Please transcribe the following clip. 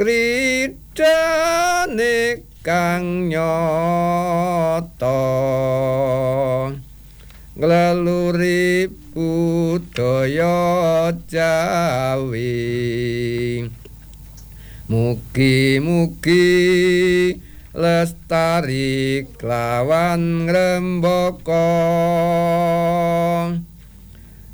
kridane kang nyata ngleluri budaya Jawi mugi-mugi lestari klawan ngrembaka